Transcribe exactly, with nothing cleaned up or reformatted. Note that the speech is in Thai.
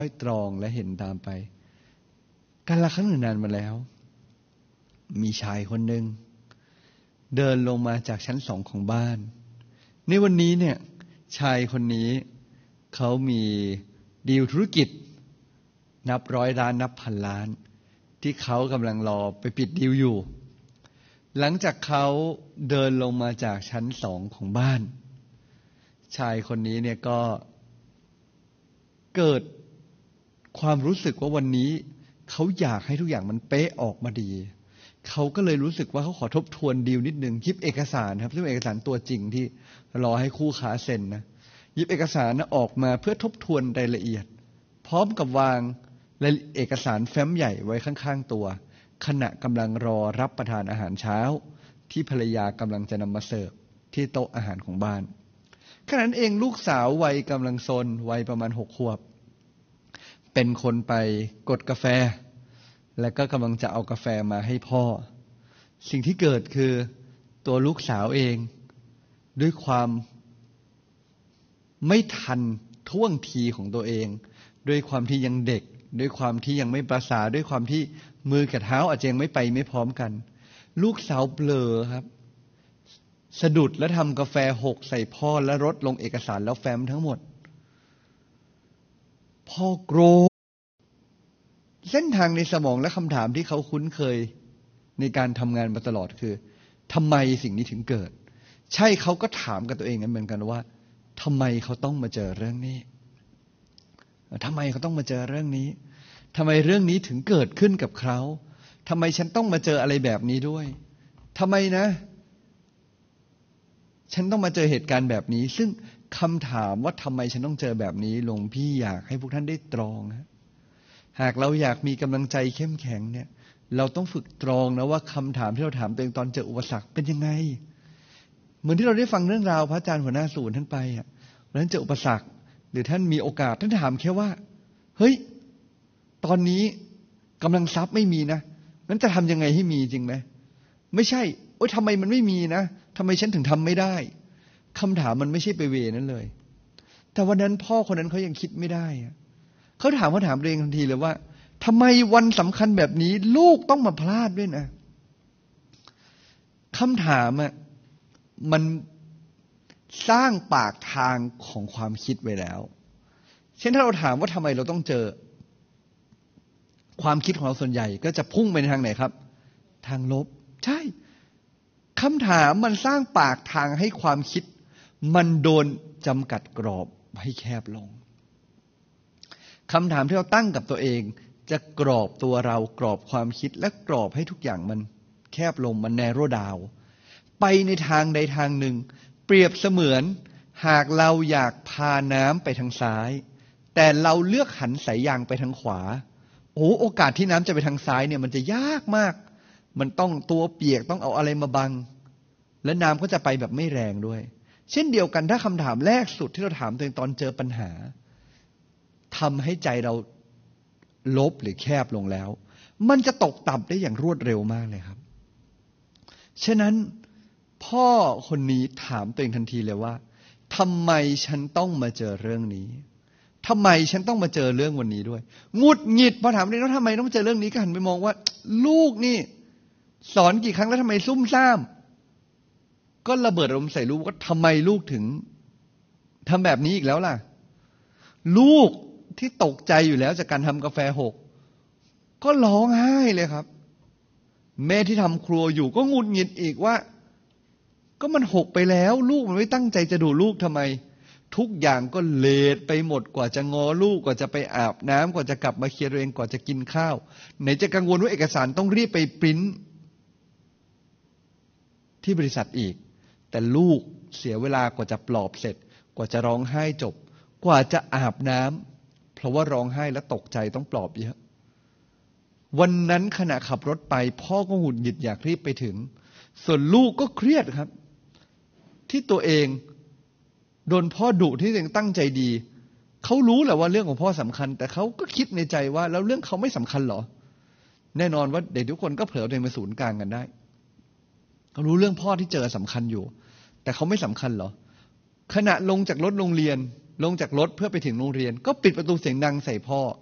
ค่อยตรองและเห็นตามไปการละครั้งหนึ่งนานมาแล้วมีชายคนหนึ่งเดินลงมาจากชั้นสองของบ้านในวันนี้เนี่ยชายคนนี้เขามีดีลธุรกิจนับร้อยล้านนับพันล้านที่เขากำลังรอไปปิดดีลอยู่หลังจากเขาเดินลงมาจากชั้นสองของบ้านชายคนนี้เนี่ยก็เกิดความรู้สึกว่าวันนี้เขาอยากให้ทุกอย่างมันเป๊ะออกมาดีเขาก็เลยรู้สึกว่าเขาขอทบทวนดีลนิดนึงหยิบเอกสารครับซึ่งเป็นเอกสารตัวจริงที่รอให้คู่ค้าเซ็นนะหยิบเอกสารนะออกมาเพื่อทบทวนรายละเอียดพร้อมกับวางรายเอกสารแฟ้มใหญ่ไว้ข้างๆตัวขณะกำลังรอรับประทานอาหารเช้าที่ภรรยากำลังจะนำมาเสิร์ฟที่โต๊ะอาหารของบ้านขณะนั้นเองลูกสาววัยกำลังซนวัยประมาณหกขวบเป็นคนไปกดกาแฟและก็กำลังจะเอากาแฟมาให้พ่อสิ่งที่เกิดคือตัวลูกสาวเองด้วยความไม่ทันท่วงทีของตัวเองด้วยความที่ยังเด็กด้วยความที่ยังไม่ประสาด้วยความที่มือกับเท้าอาจจะยังไม่ไปไม่พร้อมกันลูกสาวเบลอครับสะดุดและทำกาแฟหกใส่พ่อและรดลงเอกสารแล้วแฟ้มทั้งหมดพ่อโกรธเส้นทางในสมองและคำถามที่เขาคุ้นเคยในการทำงานมาตลอดคือทำไมสิ่งนี้ถึงเกิดใช่เขาก็ถามกับตัวเองกันเหมือนกันว่าทำไมเขาต้องมาเจอเรื่องนี้ทำไมเขาต้องมาเจอเรื่องนี้ทำไมเรื่องนี้ถึงเกิดขึ้นกับเขาทำไมฉันต้องมาเจออะไรแบบนี้ด้วยทำไมนะฉันต้องมาเจอเหตุการณ์แบบนี้ซึ่งคำถามว่าทำไมฉันต้องเจอแบบนี้หลวงพี่อยากให้พวกท่านได้ตรองนะหากเราอยากมีกำลังใจเข้มแข็งเนี่ยเราต้องฝึกตรองนะว่าคำถามที่เราถามตัวเองตอนเจออุปสรรคเป็นยังไงเหมือนที่เราได้ฟังเรื่องราวพระอาจารย์หัวหน้าศูนย์ท่านไปอ่ะวันนั้นเจออุปสรรคหรือท่านมีโอกาสท่านถามแค่ว่าเฮ้ยตอนนี้กำลังทรัพย์ไม่มีนะงั้นจะทำยังไงให้มีจริงไหมไม่ใช่โอ๊ยทำไมมันไม่มีนะทำไมฉันถึงทำไม่ได้คำถามมันไม่ใช่ไปเวนั้นเลยแต่วันนั้นพ่อคนนั้นเขายังคิดไม่ได้เขาถามเขาถามตัวเองทันทีเลยว่าทำไมวันสำคัญแบบนี้ลูกต้องมาพลาดด้วยนะคำถามอ่ะมันสร้างปากทางของความคิดไว้แล้วเช่นถ้าเราถามว่าทำไมเราต้องเจอความคิดของเราส่วนใหญ่ก็จะพุ่งไปในทางไหนครับทางลบใช่คำถามมันสร้างปากทางให้ความคิดมันโดนจำกัดกรอบให้แคบลงคำถามที่เราตั้งกับตัวเองจะกรอบตัวเรากรอบความคิดและกรอบให้ทุกอย่างมันแคบลงมันแนโรดาวไปในทางใดทางหนึ่งเปรียบเสมือนหากเราอยากพาน้ำไปทางซ้ายแต่เราเลือกหันสายยางไปทางขวาโอ้โอกาสที่น้ำจะไปทางซ้ายเนี่ยมันจะยากมากมันต้องตัวเปียกต้องเอาอะไรมาบังและน้ำก็จะไปแบบไม่แรงด้วยเช่นเดียวกันถ้าคำถามแรกสุดที่เราถามตัวเองตอนเจอปัญหาทำให้ใจเราลบหรือแคบลงแล้วมันจะตกต่ำได้อย่างรวดเร็วมากเลยครับฉะนั้นพ่อคนนี้ถามตัวเองทันทีเลยว่าทำไมฉันต้องมาเจอเรื่องนี้ทำไมฉันต้องมาเจอเรื่องวันนี้ด้วยหงุดหงิดพอถามเลยแล้วทำไมต้องเจอเรื่องนี้ก็หันไปมองว่าลูกนี่สอนกี่ครั้งแล้วทำไมซุ่มซ่ามก็ระเบิดอารมณ์ใส่ลูกว่าทำไมลูกถึงทำแบบนี้อีกแล้วล่ะลูกที่ตกใจอยู่แล้วจากการทำกาแฟหกก็ร้องไห้เลยครับแม่ที่ทำครัวอยู่ก็หงุดหงิดอีกว่าก็มันหกไปแล้วลูกมันไม่ตั้งใจจะดูลูกทำไมทุกอย่างก็เลทไปหมดกว่าจะงอลูกกว่าจะไปอาบน้ำกว่าจะกลับมาเคลียร์ตัวเองกว่าจะกินข้าวไหนจะกังวลว่าเอกสารต้องรีบไปปริ้นที่บริษัทอีกแต่ลูกเสียเวลากว่าจะปลอบเสร็จกว่าจะร้องไห้จบกว่าจะอาบน้ำเพราะว่าร้องไห้และตกใจต้องปลอบเยอะวันนั้นขณะขับรถไปพ่อก็หงุดหงิดอยากรีบไปถึงส่วนลูกก็เครียดครับที่ตัวเองโดนพ่อดุที่ตัวเองตั้งใจดีเขารู้แหละว่าเรื่องของพ่อสำคัญแต่เขาก็คิดในใจว่าแล้วเรื่องเขาไม่สำคัญหรอแน่นอนว่าเด็กทุกคนก็เผลอตัวเองมาศูนย์กลางกันได้เขารู้เรื่องพ่อที่เจอสำคัญอยู่แต่เขาไม่สำคัญหรอขณะลงจากรถโรงเรียนลงจากรถเพื่อไปถึงโรงเรียนก็ปิดประตูเสียงดังใส่พ่อ